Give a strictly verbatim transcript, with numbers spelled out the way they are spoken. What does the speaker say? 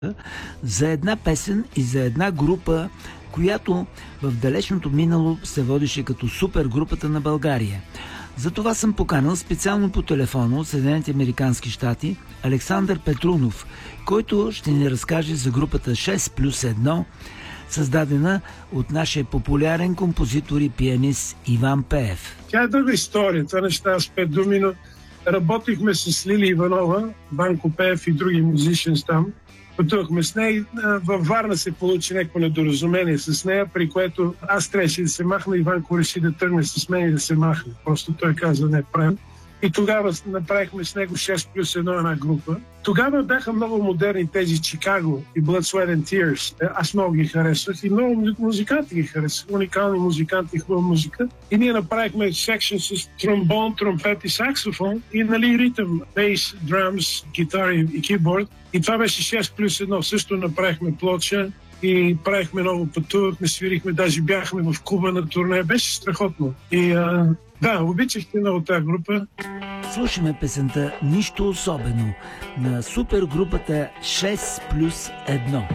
за една песен и за една група, която в далечното минало се водеше като супергрупата на България. Затова съм поканал специално по телефона от Съединените американски щати Александър Петрунов, който ще ни разкаже за групата шест плюс едно, създадена от нашия популярен композитор и пианист Иван Пеев. Тя е дълга история, това неща с пет думи, но работихме с Лили Иванова, Банко Пеев и други музични там. Пътувахме с нея и във Варна се получи някакво недоразумение с нея, при което аз трябваше да се махна, Иванко реши да тръгне с мен и да се махне. Просто той каза не правим. И тогава направихме с него шест плюс едно една група. Тогава бяха много модерни тези Чикаго и Blood, Sweat and Tears. Аз много ги харесвах и много музиканти ги харесвах. Уникални музиканти, хубава музика. И ние направихме секшн с тромбон, тромпет и саксофон и нали ритъм, бейс, драмс, гитара и кейборд. И това беше шест плюс едно. Също направихме плоча и правихме много, пътувахме, свирихме, даже бяхме в Куба на турне. Беше страхотно. И а, да, обичахте много тази група. Слушаме песента "Нищо особено" на супергрупата шест плюс едно.